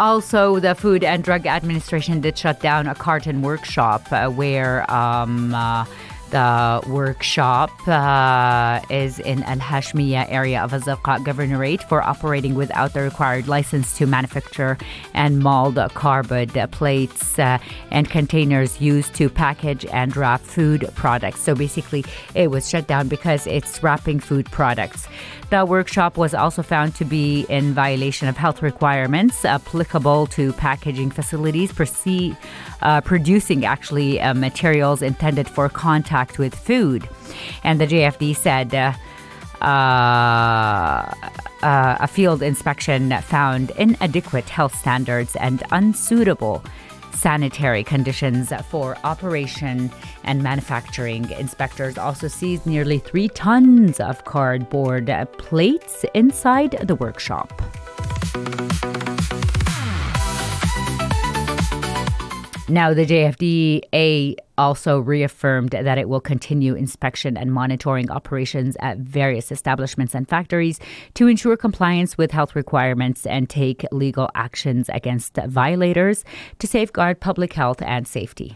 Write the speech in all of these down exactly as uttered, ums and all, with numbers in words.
Also, the Food and Drug Administration did shut down a carton workshop uh, where um, uh, the workshop uh, is in Al Hashmiya area of Azarqa Governorate for operating without the required license to manufacture and mold cardboard plates uh, and containers used to package and wrap food products. So basically, it was shut down because it's wrapping food products. The workshop was also found to be in violation of health requirements applicable to packaging facilities proce- uh, producing actually uh, materials intended for contact with food. And the J F D said uh, uh, uh, a field inspection found inadequate health standards and unsuitable sanitary conditions for operation and manufacturing. Inspectors also seized nearly three tons of cardboard plates inside the workshop. Now, the J F D A also reaffirmed that it will continue inspection and monitoring operations at various establishments and factories to ensure compliance with health requirements and take legal actions against violators to safeguard public health and safety.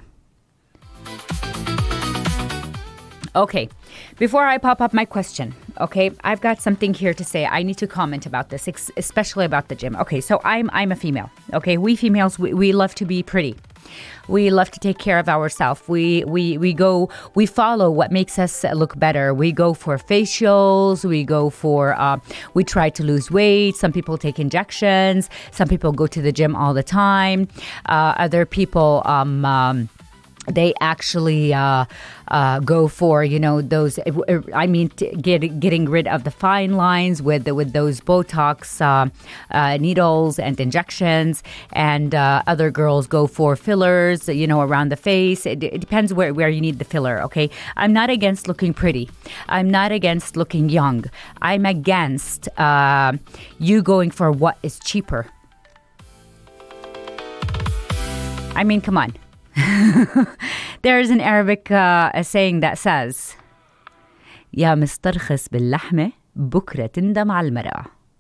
Okay, before I pop up my question, okay, I've got something here to say. I need to comment about this, especially about the gym. Okay, so I'm I'm a female. Okay, we females, we, we love to be pretty. We love to take care of ourselves. We we we go, we follow what makes us look better. We go for facials. We go for, uh, we try to lose weight. Some people take injections. Some people go to the gym all the time. Uh, other people, um, um, they actually uh, uh, go for, you know, those, I mean, get, getting rid of the fine lines with with those Botox uh, uh, needles and injections. And uh, other girls go for fillers, you know, around the face. It, it depends where, where you need the filler, okay? I'm not against looking pretty. I'm not against looking young. I'm against uh, you going for what is cheaper. I mean, come on. There's an Arabic uh, a saying that says, يا مسترخص باللحمة بكرة تندم على المرأة.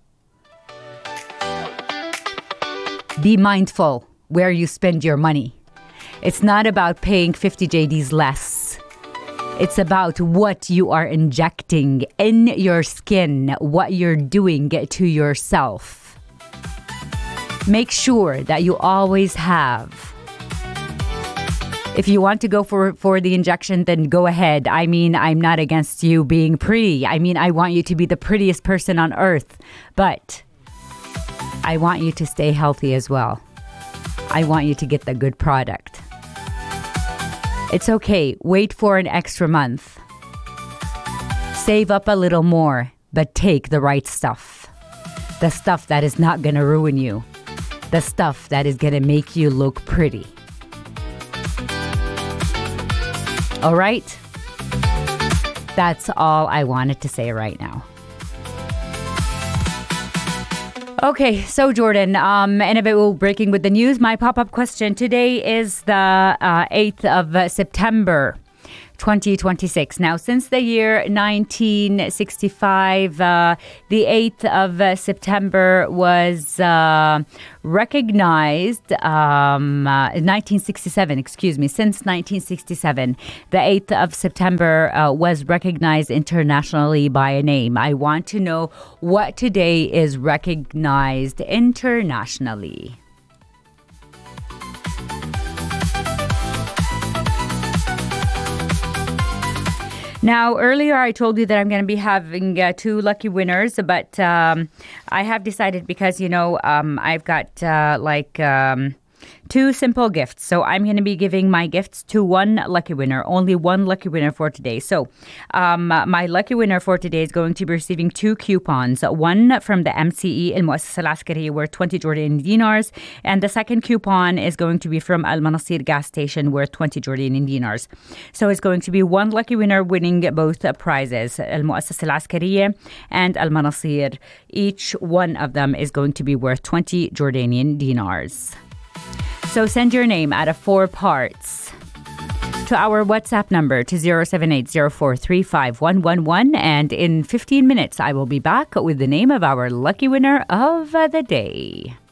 Be mindful where you spend your money. It's not about paying fifty J Ds less. It's about what you are injecting in your skin, what you're doing to yourself. Make sure that you always have. If you want to go for, for the injection, then go ahead. I mean, I'm not against you being pretty. I mean, I want you to be the prettiest person on earth. But I want you to stay healthy as well. I want you to get the good product. It's okay. Wait for an extra month. Save up a little more, but take the right stuff. The stuff that is not going to ruin you. The stuff that is going to make you look pretty. All right? That's all I wanted to say right now. Okay, so Jordan, um, in a bit we'll breaking with the news. My pop-up question today is the uh, eighth of September, twenty twenty-six. Now, since the year nineteen sixty-five, uh, the eighth of uh, September was uh, recognized, um, uh, nineteen sixty-seven, excuse me, since nineteen sixty-seven, the eighth of September uh, was recognized internationally by a name. I want to know what today is recognized internationally. Now, earlier I told you that I'm going to be having uh, two lucky winners, but um, I have decided because, you know, um, I've got uh, like um, two simple gifts. So I'm going to be giving my gifts to one lucky winner, only one lucky winner for today. So um, my lucky winner for today is going to be receiving two coupons. One from the M C E, المؤسسة العسكرية, worth twenty Jordanian dinars. And the second coupon is going to be from Al Manasir gas station, worth twenty Jordanian dinars. So it's going to be one lucky winner winning both prizes, المؤسسة العسكرية and Al Manasir. Each one of them is going to be worth twenty Jordanian dinars. So send your name out of four parts to our WhatsApp number to zero seven eight zero four three five one one one. And in fifteen minutes, I will be back with the name of our lucky winner of the day.